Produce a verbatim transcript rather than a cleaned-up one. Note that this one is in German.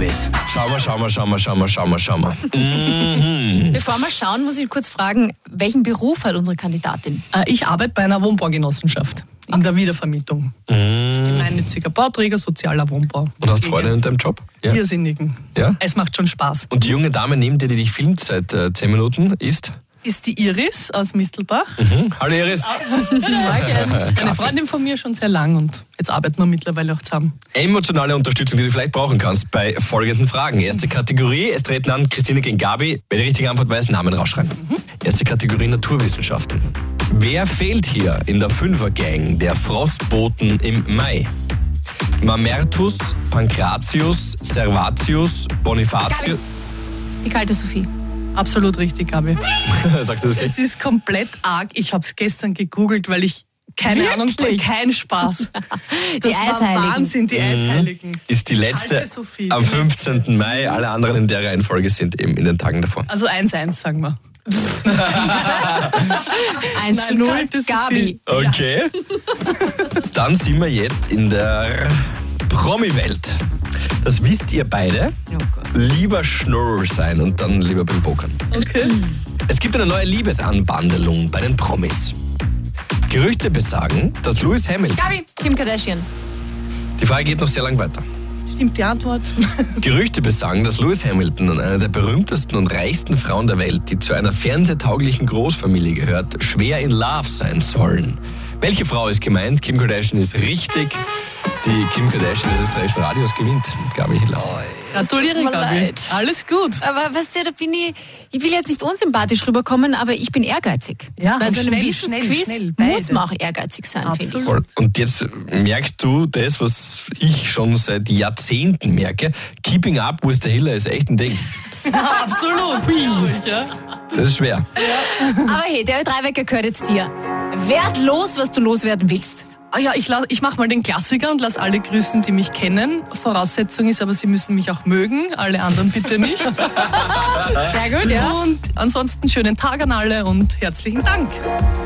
Quiz. Schauen wir, schauen wir, schauen wir, schauen wir, schauen wir, schauen wir. Mhm. Bevor wir schauen, muss ich kurz fragen, welchen Beruf hat unsere Kandidatin? Ich arbeite bei einer Wohnbaugenossenschaft in der Wiedervermietung. Mhm. Gemeinnütziger Bauträger, sozialer Wohnbau. Und hast Freude in deinem Job? Ja. Irrsinnigen. Ja? Es macht schon Spaß. Und die junge Dame neben dir, die dich filmt seit äh, zehn Minuten, ist? Ist die Iris aus Mistelbach. Mhm. Hallo Iris. Eine Freundin von mir schon sehr lang und jetzt arbeiten wir mittlerweile auch zusammen. Emotionale Unterstützung, die du vielleicht brauchen kannst bei folgenden Fragen. Erste Kategorie, es treten an Christine gegen Gabi. Wer die richtige Antwort weiß, Namen rausschreiben. Mhm. Erste Kategorie Naturwissenschaften. Wer fehlt hier in der Fünfer-Gang der Frostboten im Mai? Mamertus, Pankratius, Servatius, Bonifatius. Die kalte Sophie. Absolut richtig, Gabi. Sagst du das Es ist komplett arg. Ich habe es gestern gegoogelt, weil ich keine Wirklich? Ahnung, kein Spaß. Die Das war Eisheiligen. Wahnsinn, die Eisheiligen. Ist die letzte Kalte Sophie. am fünfzehnten Mai. Alle anderen in der Reihenfolge sind eben in den Tagen davor. Also eins eins, sagen wir. eins zu null, kalte Sophie. Gabi. Okay. Dann sind wir jetzt in der Promi-Welt. Das wisst ihr beide. Oh Gott. Lieber Schnurr sein und dann lieber beim Pokern. Okay. Es gibt eine neue Liebesanbandelung bei den Promis. Gerüchte besagen, dass Lewis Hamilton... Gabi, Kim Kardashian. Die Frage geht noch sehr lang weiter. Stimmt die Antwort? Gerüchte besagen, dass Lewis Hamilton und eine der berühmtesten und reichsten Frauen der Welt, die zu einer fernsehtauglichen Großfamilie gehört, schwer in Love sein sollen. Welche Frau ist gemeint? Kim Kardashian ist richtig. Die Kim Kardashian des österreichischen Radios gewinnt. Gabi Hiller. Gratuliere, Tut mir Gabi. leid. Alles gut. Aber weißt du, da bin ich, ich will jetzt nicht unsympathisch rüberkommen, aber ich bin ehrgeizig. Ja, Bei und so einem schnell, Wissensquiz schnell, schnell, beide. muss man auch ehrgeizig sein, finde ich. Absolut. Voll. Und jetzt merkst du das, was ich schon seit Jahrzehnten merke. Keeping up with the Hiller ist echt ein Ding. Absolut. Glaube ich, ja. Das ist schwer. Aber hey, der Ö drei Wecker gehört jetzt dir. Werd los, was du loswerden willst. Ah ja, ich, la- ich mache mal den Klassiker und lass alle grüßen, die mich kennen. Voraussetzung ist aber, sie müssen mich auch mögen. Alle anderen bitte nicht. Sehr gut, ja. Und ansonsten schönen Tag an alle und herzlichen Dank.